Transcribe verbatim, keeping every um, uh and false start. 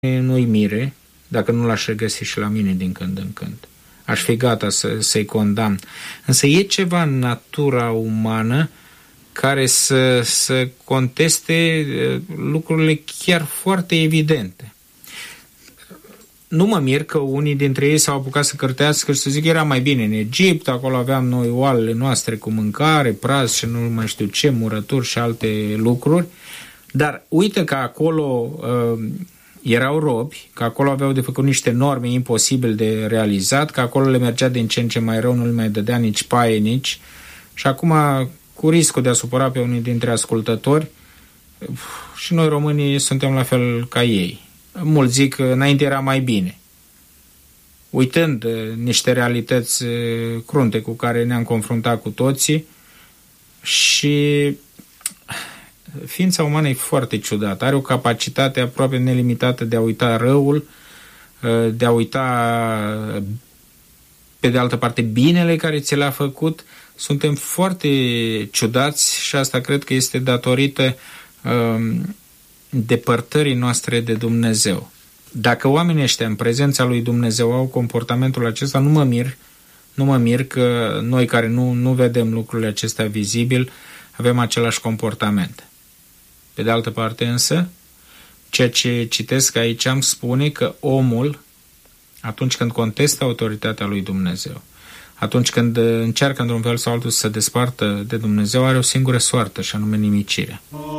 nu-i mire dacă nu l-aș regăsi și la mine din când în când. Aș fi gata să, să-i condamn. Însă e ceva în natura umană care să, să conteste lucrurile chiar foarte evidente. Nu mă mir că unii dintre ei s-au apucat să cârtească și să zic era mai bine în Egipt, acolo aveam noi oalele noastre cu mâncare, praz și nu mai știu ce, murături și alte lucruri, dar uite că acolo uh, erau robi, că acolo aveau de făcut niște norme imposibil de realizat, că acolo le mergea din ce în ce mai rău, nu le mai dădea nici paie, nici. Și acum, cu riscul de a supăra pe unii dintre ascultători, și noi românii suntem la fel ca ei. Mulți zic că înainte era mai bine. Uitând niște realități crunte cu care ne-am confruntat cu toții, și ființa umană e foarte ciudată. Are o capacitate aproape nelimitată de a uita răul, de a uita pe de altă parte binele care ți l-a făcut. Suntem foarte ciudați și asta cred că este datorită um, depărtării noastre de Dumnezeu. Dacă oamenii ăștia în prezența lui Dumnezeu au comportamentul acesta, nu mă mir, nu mă mir că noi care nu, nu vedem lucrurile acestea vizibil avem același comportament. Pe de altă parte însă, ceea ce citesc aici îmi spune că omul, atunci când contestă autoritatea lui Dumnezeu, atunci când încearcă într-un fel sau altul să se despartă de Dumnezeu, are o singură soartă, și anume nimicirea.